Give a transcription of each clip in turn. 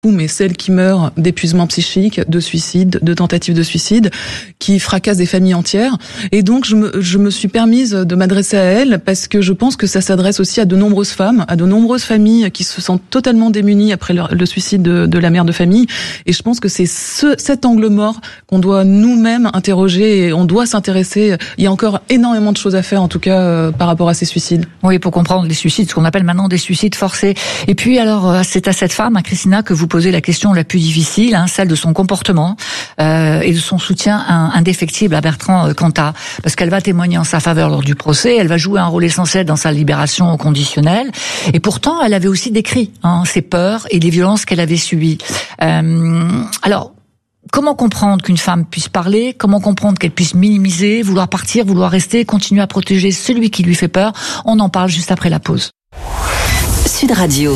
mais celles qui meurent d'épuisement psychique, de suicide, de tentative de suicide, qui fracassent des familles entières. Et donc, je me suis permise de m'adresser à elles parce que je pense que ça s'adresse aussi à de nombreuses femmes, à de nombreuses familles qui se sentent totalement démunies après le suicide de la mère de famille. Et je pense que c'est cet angle mort qu'on doit nous-mêmes interroger et on doit s'intéresser. Il y a encore énormément de choses à faire, en tout cas, par rapport à ces suicides. Oui, pour comprendre les suicides, ce qu'on appelle maintenant des suicides forcés. Et puis, alors, c'est à cette femme, à Christina, que vous posez la question la plus difficile, celle de son comportement et de son soutien indéfectible à Bertrand Cantat, parce qu'elle va témoigner en sa faveur lors du procès, elle va jouer un rôle essentiel dans sa libération conditionnelle, et pourtant elle avait aussi décrit ses peurs et les violences qu'elle avait subies. Alors, comment comprendre qu'une femme puisse parler? Comment comprendre qu'elle puisse minimiser, vouloir partir, vouloir rester, continuer à protéger celui qui lui fait peur? On en parle juste après la pause. Sud Radio.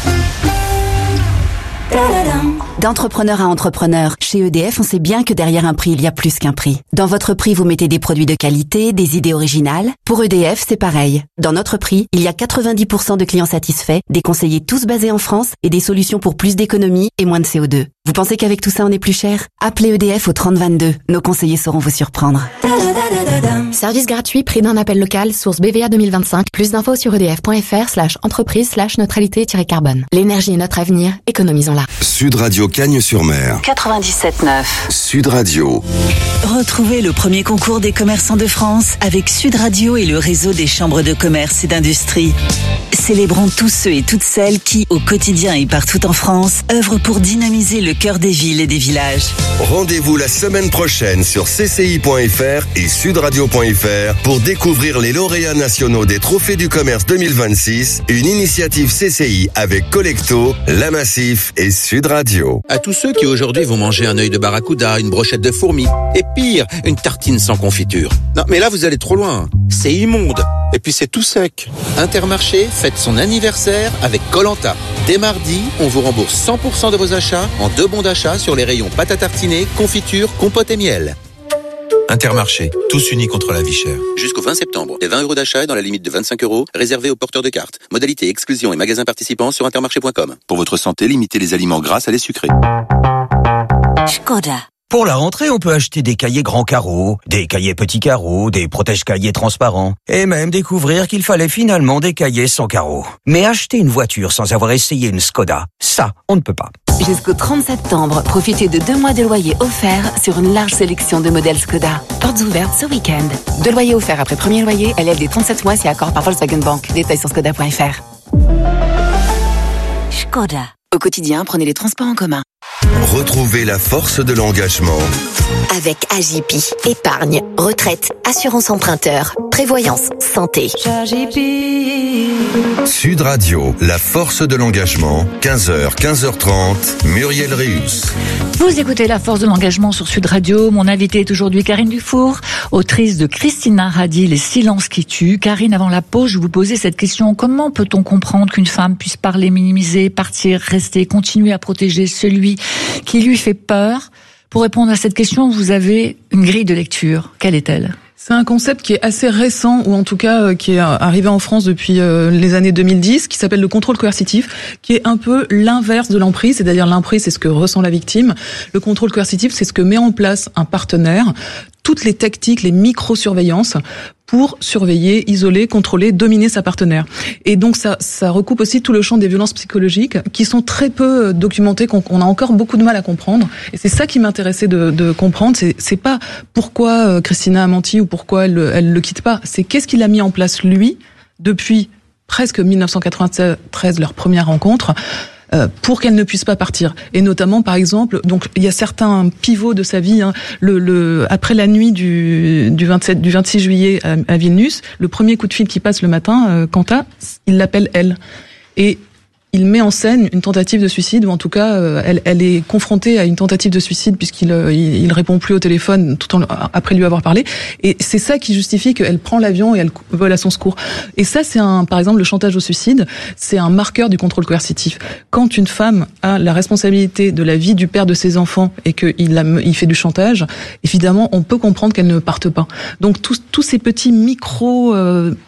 D'entrepreneur à entrepreneur, chez EDF, on sait bien que derrière un prix, il y a plus qu'un prix. Dans votre prix, vous mettez des produits de qualité, des idées originales. Pour EDF, c'est pareil. Dans notre prix, il y a 90% de clients satisfaits, des conseillers tous basés en France et des solutions pour plus d'économie et moins de CO2. Vous pensez qu'avec tout ça, on est plus cher? Appelez EDF au 3022. Nos conseillers sauront vous surprendre. Service gratuit, prix d'un appel local, source BVA 2025. Plus d'infos sur edf.fr/entreprise/neutralité-carbone. L'énergie est notre avenir, économisons-la. Sud Radio Cagnes-sur-Mer. 97.9. Sud Radio. Retrouvez le premier concours des commerçants de France avec Sud Radio et le réseau des chambres de commerce et d'industrie. Célébrons tous ceux et toutes celles qui, au quotidien et partout en France, œuvrent pour dynamiser le cœur des villes et des villages. Rendez-vous la semaine prochaine sur cci.fr et sudradio.fr pour découvrir les lauréats nationaux des Trophées du Commerce 2026, une initiative CCI avec Collecto, La Massif et Sud Radio. À tous ceux qui aujourd'hui vont manger un œil de barracuda, une brochette de fourmis, et pire, une tartine sans confiture. Non, mais là vous allez trop loin. C'est immonde. Et puis c'est tout sec. Intermarché fête son anniversaire avec Koh-Lanta. Dès mardi, on vous rembourse 100% de vos achats en 2 bons d'achat sur les rayons pâte à tartiner, confiture, compote et miel. Intermarché, tous unis contre la vie chère. Jusqu'au 20 septembre, les 20 € d'achat et dans la limite de 25 €, réservés aux porteurs de cartes. Modalité, exclusion et magasins participants sur intermarché.com. Pour votre santé, limitez les aliments gras à les sucrés. Škoda. Pour la rentrée, on peut acheter des cahiers grands carreaux, des cahiers petits carreaux, des protège-cahiers transparents, et même découvrir qu'il fallait finalement des cahiers sans carreaux. Mais acheter une voiture sans avoir essayé une Škoda, ça, on ne peut pas. Jusqu'au 30 septembre, profitez de 2 mois de loyer offerts sur une large sélection de modèles Škoda. Portes ouvertes ce week-end. 2 loyers offerts après premier loyer, LLD 37 mois si accord par Volkswagen Bank. Détails sur škoda.fr. Škoda. Au quotidien, prenez les transports en commun. Retrouvez la force de l'engagement. Avec AJP. Épargne, retraite, assurance emprunteur, prévoyance, santé. Sud Radio, la force de l'engagement, 15h, 15h30, Muriel Réus. Vous écoutez La Force de l'Engagement sur Sud Radio. Mon invitée est aujourd'hui Karine Dufour, autrice de Christina Radi, Les silences qui tuent. Karine, avant la pause, je vous posais cette question. Comment peut-on comprendre qu'une femme puisse parler, minimiser, partir, rester, continuer à protéger celui qui lui fait peur? Pour répondre à cette question, vous avez une grille de lecture. Quelle est-elle? C'est un concept qui est assez récent, ou en tout cas qui est arrivé en France depuis les années 2010, qui s'appelle le contrôle coercitif, qui est un peu l'inverse de l'emprise, c'est-à-dire l'emprise, c'est ce que ressent la victime. Le contrôle coercitif, c'est ce que met en place un partenaire, toutes les tactiques, les micro-surveillances pour surveiller, isoler, contrôler, dominer sa partenaire. Et donc ça recoupe aussi tout le champ des violences psychologiques qui sont très peu documentées, qu'on a encore beaucoup de mal à comprendre. Et c'est ça qui m'intéressait de comprendre. C'est pas pourquoi Christina a menti ou pourquoi elle le quitte pas. C'est qu'est-ce qu'il a mis en place lui depuis presque 1993, leur première rencontre, pour qu'elle ne puisse pas partir. Et notamment, par exemple, donc il y a certains pivots de sa vie. Après la nuit du 26 juillet à Vilnius, le premier coup de fil qui passe le matin, Cantat, il l'appelle elle. Et il met en scène une tentative de suicide, ou en tout cas, elle est confrontée à une tentative de suicide puisqu'il il répond plus au téléphone après lui avoir parlé. Et c'est ça qui justifie qu'elle prend l'avion et elle vole à son secours. Et ça, par exemple, le chantage au suicide, c'est un marqueur du contrôle coercitif. Quand une femme a la responsabilité de la vie du père de ses enfants et qu'il fait du chantage, évidemment, on peut comprendre qu'elle ne parte pas. Donc tous ces petits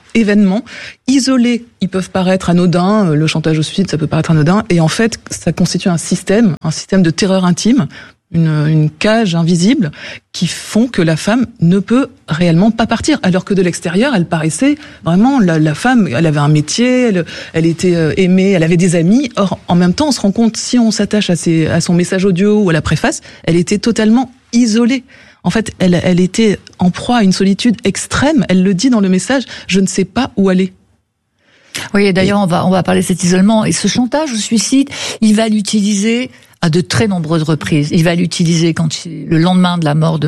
événements isolés. Ils peuvent paraître anodins, le chantage au suicide, ça peut paraître anodin, et en fait, ça constitue un système de terreur intime, une cage invisible qui font que la femme ne peut réellement pas partir, alors que de l'extérieur, elle paraissait vraiment la femme, elle avait un métier, elle était aimée, elle avait des amis. Or, en même temps, on se rend compte, si on s'attache à son message audio ou à la préface, elle était totalement isolée. En fait, elle était en proie à une solitude extrême. Elle le dit dans le message, je ne sais pas où aller. Oui, et d'ailleurs, on va parler de cet isolement. Et ce chantage au suicide, il va l'utiliser à de très nombreuses reprises. Il va l'utiliser le lendemain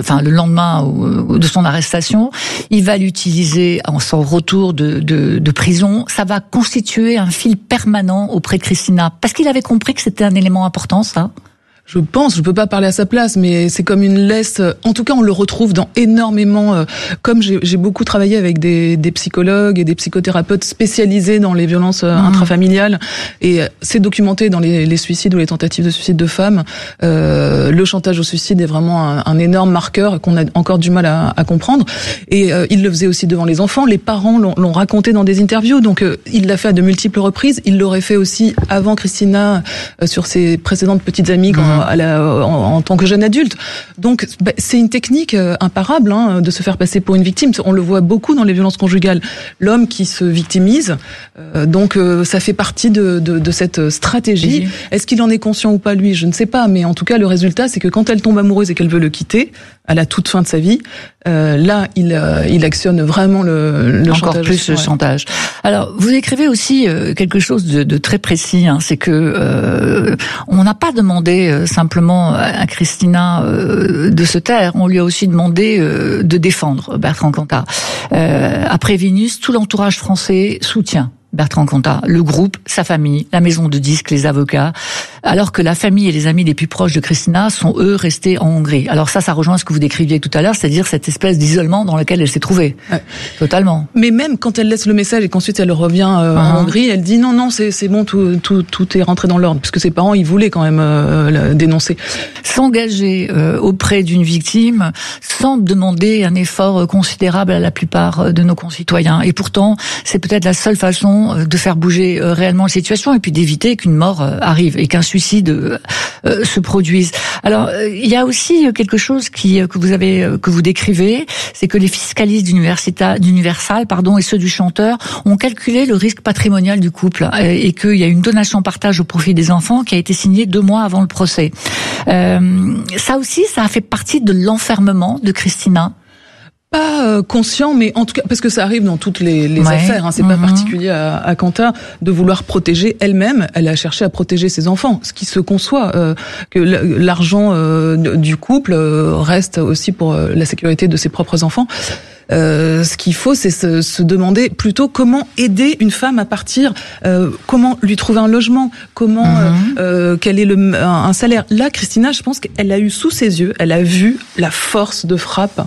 de son arrestation. Il va l'utiliser en son retour de prison. Ça va constituer un fil permanent auprès de Christina. Parce qu'il avait compris que c'était un élément important, ça. Je peux pas parler à sa place, mais c'est comme une laisse. En tout cas, on le retrouve dans énormément. Comme j'ai beaucoup travaillé avec des psychologues et des psychothérapeutes spécialisés dans les violences intrafamiliales, et c'est documenté dans les suicides ou les tentatives de suicide de femmes. Le chantage au suicide est vraiment un énorme marqueur qu'on a encore du mal à comprendre. Et il le faisait aussi devant les enfants. Les parents l'ont raconté dans des interviews. Donc, il l'a fait à de multiples reprises. Il l'aurait fait aussi avant Christina sur ses précédentes petites amies en tant que jeune adulte. Donc, c'est une technique imparable de se faire passer pour une victime. On le voit beaucoup dans les violences conjugales. L'homme qui se victimise, donc ça fait partie de cette stratégie. Est-ce qu'il en est conscient ou pas, lui? Je ne sais pas, mais en tout cas, le résultat, c'est que quand elle tombe amoureuse et qu'elle veut le quitter, à la toute fin de sa vie, là, il actionne vraiment le encore chantage. Plus le chantage. Alors, vous écrivez aussi quelque chose de très précis, c'est que on n'a pas demandé simplement à Christina de se taire, on lui a aussi demandé de défendre Bertrand Cantat. Après Vénus, tout l'entourage français soutient Bertrand Cantat, le groupe, sa famille, la maison de disques, les avocats, alors que la famille et les amis les plus proches de Christina sont, eux, restés en Hongrie. Alors ça rejoint ce que vous décriviez tout à l'heure, c'est-à-dire cette espèce d'isolement dans lequel elle s'est trouvée. Ouais. Totalement. Mais même quand elle laisse le message et qu'ensuite elle revient en Hongrie, elle dit non, c'est bon, tout est rentré dans l'ordre, puisque ses parents, ils voulaient quand même la dénoncer. S'engager auprès d'une victime semble demander un effort considérable à la plupart de nos concitoyens. Et pourtant, c'est peut-être la seule façon de faire bouger réellement la situation et puis d'éviter qu'une mort arrive et qu'un suicide se produise. Alors, il y a aussi quelque chose que vous décrivez, c'est que les fiscalistes d'Universal, et ceux du chanteur ont calculé le risque patrimonial du couple et qu'il y a une donation-partage au profit des enfants qui a été signée 2 mois avant le procès. Ça aussi, ça a fait partie de l'enfermement de Christina. Pas conscient, mais en tout cas, parce que ça arrive dans toutes les affaires, c'est pas particulier à Cantat de vouloir protéger elle-même. Elle a cherché à protéger ses enfants, ce qui se conçoit, que l'argent du couple reste aussi pour la sécurité de ses propres enfants. Ce qu'il faut, c'est se demander plutôt comment aider une femme à partir, comment lui trouver un logement, comment quel est un salaire. Là, Christina, je pense qu'elle a eu sous ses yeux, elle a vu la force de frappe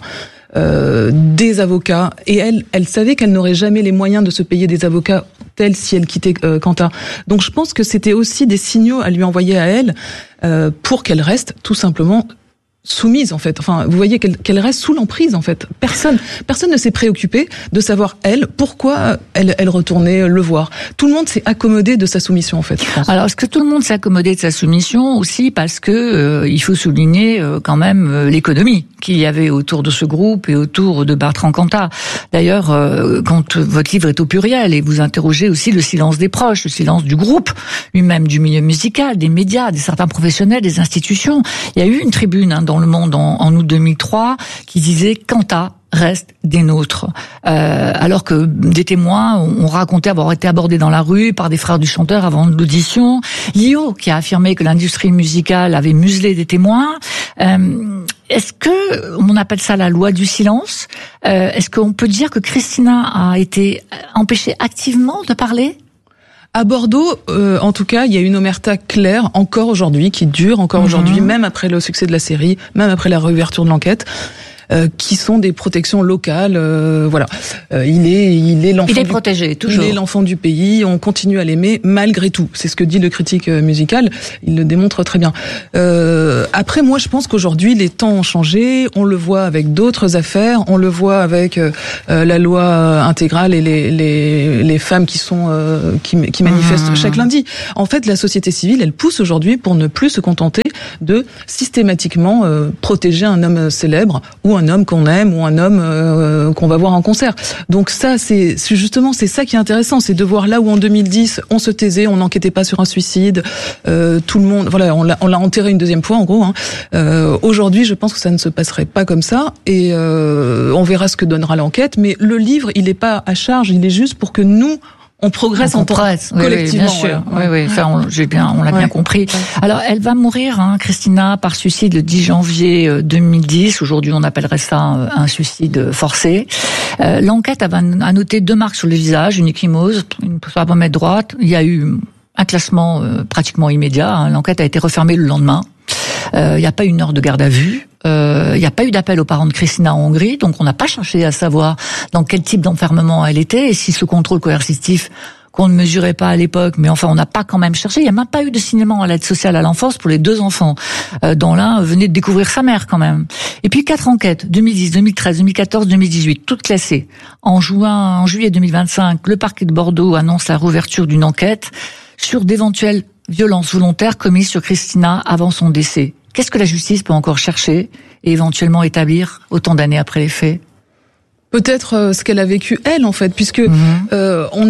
des avocats, et elle savait qu'elle n'aurait jamais les moyens de se payer des avocats tels si elle quittait Cantat. Donc je pense que c'était aussi des signaux à lui envoyer à elle pour qu'elle reste tout simplement soumise, en fait. Enfin, vous voyez qu'elle reste sous l'emprise, en fait. Personne ne s'est préoccupé de savoir, pourquoi elle retournait le voir. Tout le monde s'est accommodé de sa soumission, en fait, je pense. Alors, est-ce que tout le monde s'est accommodé de sa soumission aussi parce que il faut souligner quand même l'économie qu'il y avait autour de ce groupe et autour de Bertrand Cantat. D'ailleurs, quand votre livre est au pluriel et vous interrogez aussi le silence des proches, le silence du groupe, lui-même du milieu musical, des médias, des certains professionnels, des institutions. Il y a eu une tribune dans Le Monde en août 2003 qui disait Cantat reste des nôtres. Alors que des témoins ont raconté avoir été abordés dans la rue par des frères du chanteur avant l'audition. Lio qui a affirmé que l'industrie musicale avait muselé des témoins. Est-ce que on appelle ça la loi du silence? Est-ce qu'on peut dire que Christina a été empêchée activement de parler? À Bordeaux, en tout cas, il y a une omerta claire, encore aujourd'hui, qui dure encore aujourd'hui, même après le succès de la série, même après la réouverture de l'enquête. qui sont des protections locales. Voilà, il est l'enfant. Il est protégé toujours. Il est l'enfant du pays. On continue à l'aimer malgré tout. C'est ce que dit le critique musical. Il le démontre très bien. Après, moi, je pense qu'aujourd'hui, les temps ont changé. On le voit avec d'autres affaires. On le voit avec la loi intégrale et les femmes qui sont qui manifestent chaque lundi. En fait, la société civile, elle pousse aujourd'hui pour ne plus se contenter de systématiquement protéger un homme célèbre ou un homme qu'on aime ou un homme qu'on va voir en concert. Donc ça, c'est justement c'est ça qui est intéressant, c'est de voir là où en 2010 on se taisait, on n'enquêtait pas sur un suicide, tout le monde, voilà, on l'a enterré une deuxième fois en gros. Aujourd'hui, je pense que ça ne se passerait pas comme ça et on verra ce que donnera l'enquête. Mais le livre, il n'est pas à charge, il est juste pour que nous on progresse collectivement. Oui, bien sûr. Oui, ça, on l'a bien compris. Alors, elle va mourir, Christina, par suicide le 10 janvier 2010. Aujourd'hui, on appellerait ça un suicide forcé. L'enquête a noté 2 marques sur le visage, une ecchymose, une sur la pommette droite. Il y a eu un classement pratiquement immédiat. L'enquête a été refermée le lendemain. Il n'y a pas eu une heure de garde à vue. Il n'y a pas eu d'appel aux parents de Christina en Hongrie, donc on n'a pas cherché à savoir dans quel type d'enfermement elle était et si ce contrôle coercitif qu'on ne mesurait pas à l'époque, mais enfin on n'a pas quand même cherché. Il n'y a même pas eu de signalement à l'aide sociale à l'enfance pour les 2 enfants, dont l'un venait de découvrir sa mère quand même. Et puis 4 enquêtes, 2010, 2013, 2014, 2018, toutes classées. En juillet 2025, le parquet de Bordeaux annonce la réouverture d'une enquête sur d'éventuelles violences volontaires commises sur Christina avant son décès. Qu'est-ce que la justice peut encore chercher et éventuellement établir autant d'années après les faits ? Peut-être ce qu'elle a vécu elle en fait, puisque il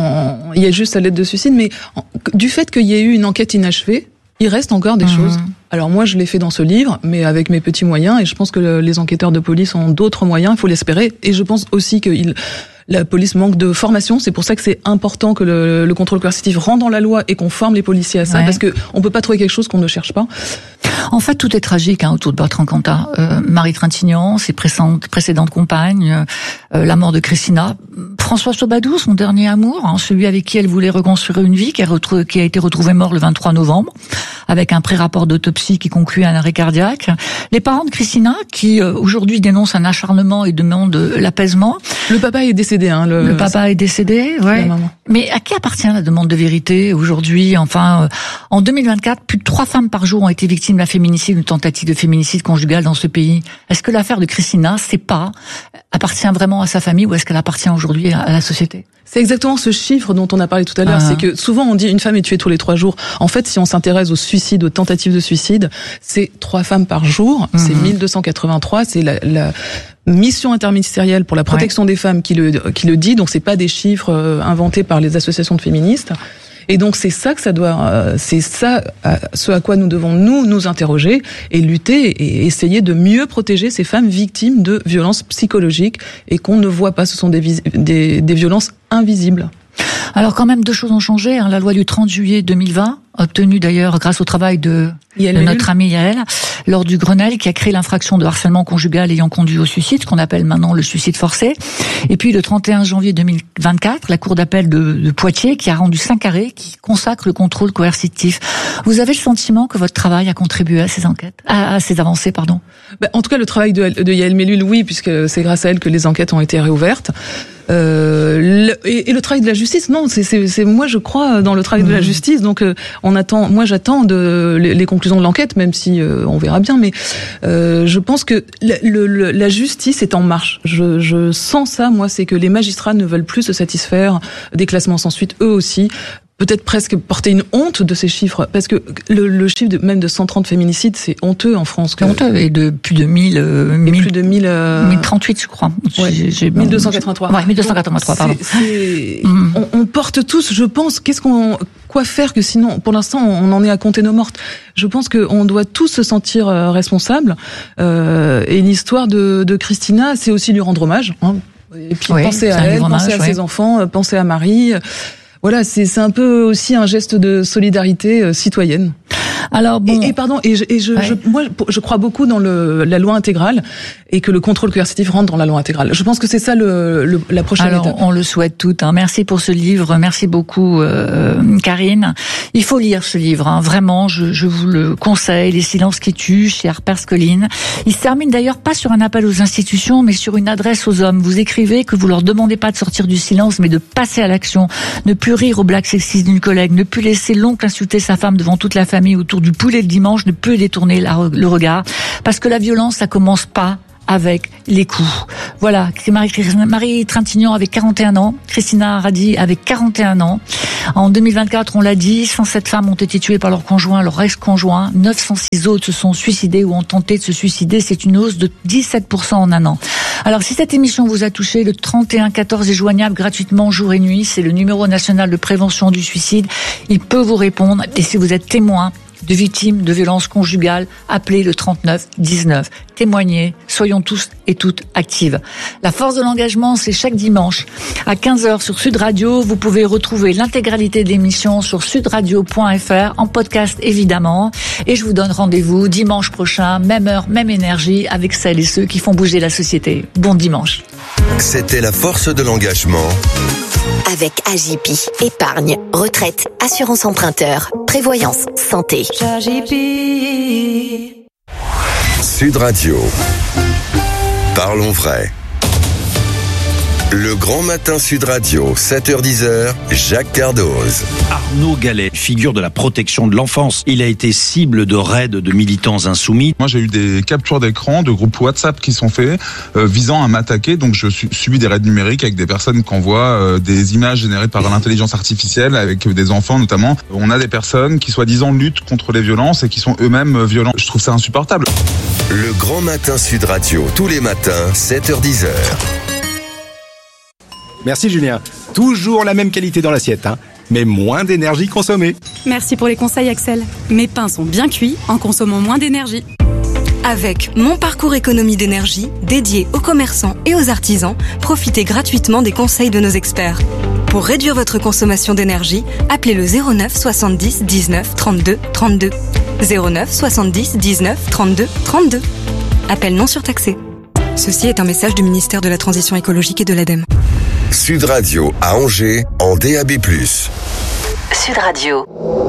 y a juste sa lettre de suicide, mais du fait qu'il y ait eu une enquête inachevée, il reste encore des choses. Alors moi je l'ai fait dans ce livre, mais avec mes petits moyens, et je pense que les enquêteurs de police ont d'autres moyens, il faut l'espérer, et je pense aussi que la police manque de formation, c'est pour ça que c'est important que le contrôle coercitif rentre dans la loi et qu'on forme les policiers à ça, parce que on peut pas trouver quelque chose qu'on ne cherche pas. En fait, tout est tragique autour de Bertrand Cantat. Marie Trintignant, ses précédentes compagnes, la mort de Christina, François Sobadou, son dernier amour, celui avec qui elle voulait reconstruire une vie, qui a été retrouvé mort le 23 novembre, avec un pré-rapport d'autopsie qui conclut un arrêt cardiaque. Les parents de Christina, qui aujourd'hui dénoncent un acharnement et demandent l'apaisement. Le papa est décédé. Le papa est décédé, ouais. Mais à qui appartient la demande de vérité aujourd'hui ? Enfin, en 2024, plus de 3 femmes par jour ont été victimes d'un féminicide, une tentative de féminicide conjugal dans ce pays. Est-ce que l'affaire de Christina, appartient vraiment à sa famille ou est-ce qu'elle appartient aujourd'hui à la société ? C'est exactement ce chiffre dont on a parlé tout à l'heure. C'est que souvent on dit une femme est tuée tous les 3 jours. En fait, si on s'intéresse au suicide, aux tentatives de suicide, c'est 3 femmes par jour. C'est 1283. C'est la mission interministérielle pour la protection des femmes qui le dit. Donc c'est pas des chiffres inventés par les associations de féministes. Et donc c'est ça que c'est ça ce à quoi nous devons nous interroger et lutter et essayer de mieux protéger ces femmes victimes de violences psychologiques et qu'on ne voit pas. Ce sont des violences invisibles. Alors quand même 2 choses ont changé. La loi du 30 juillet 2020, obtenue d'ailleurs grâce au travail de notre amie Yael, lors du Grenelle, qui a créé l'infraction de harcèlement conjugal ayant conduit au suicide, ce qu'on appelle maintenant le suicide forcé. Et puis le 31 janvier 2024, la Cour d'appel de Poitiers, qui a rendu 5 arrêts, qui consacre le contrôle coercitif. Vous avez le sentiment que votre travail a contribué à ces enquêtes, à ces avancées, pardon ? En tout cas, le travail de Yael Mellul, oui, puisque c'est grâce à elle que les enquêtes ont été réouvertes. Et le travail de la justice, non, c'est moi je crois dans le travail de la justice, donc j'attends les conclusions de l'enquête, même si on verra bien, mais je pense que la justice est en marche. Je sens ça, moi, c'est que les magistrats ne veulent plus se satisfaire des classements sans suite, eux aussi. Peut-être presque porter une honte de ces chiffres, parce que le chiffre même de 130 féminicides, c'est honteux en France. C'est honteux, et de plus de 1038, je crois. Ouais, 1283. Ouais, 1283, pardon. On porte tous, je pense, quoi faire que sinon, pour l'instant, on en est à compter nos mortes. Je pense qu'on doit tous se sentir responsables, et l'histoire de Christina, c'est aussi lui rendre hommage, Et puis penser à elle, penser à ses enfants, penser à Marie. Voilà, c'est un peu aussi un geste de solidarité citoyenne. Alors bon, je crois beaucoup dans la loi intégrale et que le contrôle coercitif rentre dans la loi intégrale. Je pense que c'est ça la prochaine étape. Alors on le souhaite toutes. Merci pour ce livre, merci beaucoup Karine. Il faut lire ce livre, vraiment. Je vous le conseille. Les silences qui tuent chez HarperCollins. Il se termine d'ailleurs pas sur un appel aux institutions, mais sur une adresse aux hommes. Vous écrivez que vous leur demandez pas de sortir du silence, mais de passer à l'action, ne plus rire aux blagues sexistes d'une collègue, ne plus laisser l'oncle insulter sa femme devant toute la famille autour du poulet le dimanche, ne plus détourner le regard, parce que la violence, ça commence pas avec les coups. Voilà, Marie Trintignant avec 41 ans, Christina Radi avec 41 ans. En 2024, on l'a dit, 107 femmes ont été tuées par leur conjoint, leur ex-conjoint. 906 autres se sont suicidées ou ont tenté de se suicider. C'est une hausse de 17% en un an. Alors, si cette émission vous a touché, le 31 14 est joignable gratuitement jour et nuit. C'est le numéro national de prévention du suicide. Il peut vous répondre. Et si vous êtes témoin de victimes de violences conjugales, appelez le 39 19. Témoignez, soyons tous et toutes actives. La force de l'engagement, c'est chaque dimanche à 15h sur Sud Radio. Vous pouvez retrouver l'intégralité de l'émission sur sudradio.fr, en podcast évidemment. Et je vous donne rendez-vous dimanche prochain, même heure, même énergie, avec celles et ceux qui font bouger la société. Bon dimanche. C'était la force de l'engagement. Avec AJP, épargne, retraite, assurance emprunteur, prévoyance, santé. Sud Radio. Parlons vrai. Le grand matin Sud Radio, 7h-10h, Jacques Cardoz. Arnaud Gallet, figure de la protection de l'enfance. Il a été cible de raids de militants insoumis. Moi, j'ai eu des captures d'écran de groupes WhatsApp qui sont faits visant à m'attaquer. Donc, je subis des raids numériques avec des personnes qui envoient des images générées par l'intelligence artificielle avec des enfants notamment. On a des personnes qui, soi-disant, luttent contre les violences et qui sont eux-mêmes violents. Je trouve ça insupportable. Le grand matin Sud Radio, tous les matins, 7h-10h. Merci Julien. Toujours la même qualité dans l'assiette, mais moins d'énergie consommée. Merci pour les conseils Axel. Mes pains sont bien cuits en consommant moins d'énergie. Avec Mon Parcours Économie d'énergie, dédié aux commerçants et aux artisans, profitez gratuitement des conseils de nos experts. Pour réduire votre consommation d'énergie, appelez le 09 70 19 32 32. 09 70 19 32 32. Appel non surtaxé. Ceci est un message du ministère de la Transition écologique et de l'ADEME. Sud Radio à Angers en DAB+. Sud Radio.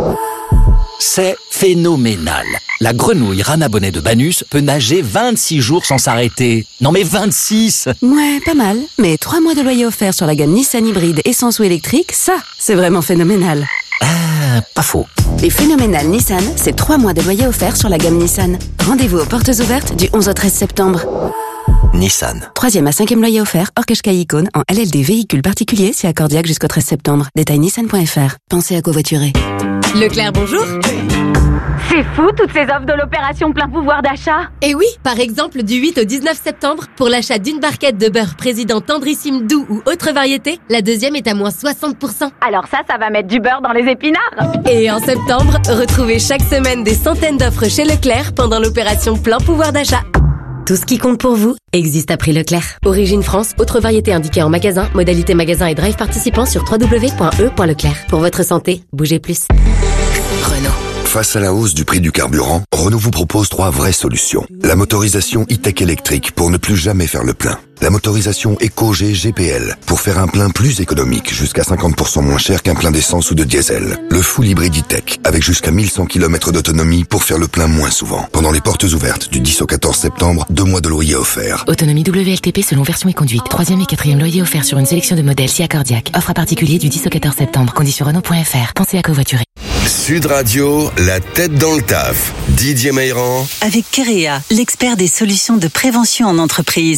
C'est phénoménal. La grenouille Rana Bonnet de Banus peut nager 26 jours sans s'arrêter. Non mais 26! Ouais, pas mal. Mais 3 mois de loyer offert sur la gamme Nissan hybride essence ou électrique, ça, c'est vraiment phénoménal. Pas faux. Les phénoménales Nissan, c'est 3 mois de loyer offert sur la gamme Nissan. Rendez-vous aux portes ouvertes du 11 au 13 septembre. Nissan. 3e à 5e loyer offert, hors Qashqai Icône, en LLD véhicule particulier, c'est accordiaque jusqu'au 13 septembre. Détail nissan.fr. Pensez à covoiturer. Leclerc, bonjour. C'est fou, toutes ces offres de l'opération plein pouvoir d'achat. Et oui, par exemple, du 8 au 19 septembre, pour l'achat d'une barquette de beurre président tendrissime doux ou autre variété, la deuxième est à moins 60%. Alors ça va mettre du beurre dans les épinards. Et en septembre, retrouvez chaque semaine des centaines d'offres chez Leclerc pendant l'opération plein pouvoir d'achat. Tout ce qui compte pour vous existe à prix Leclerc. Origine France, autre variété indiquée en magasin, modalité magasin et drive participant sur www.e.leclerc. Pour votre santé, bougez plus. Renault. Face à la hausse du prix du carburant, Renault vous propose 3 vraies solutions. La motorisation e-tech électrique pour ne plus jamais faire le plein. La motorisation EcoG GPL pour faire un plein plus économique, jusqu'à 50% moins cher qu'un plein d'essence ou de diesel. Le full hybride e-tech avec jusqu'à 1100 km d'autonomie pour faire le plein moins souvent. Pendant les portes ouvertes du 10 au 14 septembre, 2 mois de loyer offerts. Autonomie WLTP selon version et conduite. 3e et 4e loyer offert sur une sélection de modèles si accordiaque. Offre à particulier du 10 au 14 septembre. Conditions Renault.fr. Pensez à covoiturer. Sud Radio, la tête dans le taf. Didier Meyrand. Avec Kerea, l'expert des solutions de prévention en entreprise.